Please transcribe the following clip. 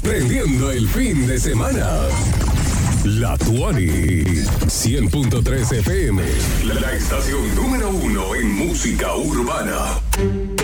prendiendo el fin de semana. La Tuani, 100.3 FM, la estación número 1 en música urbana.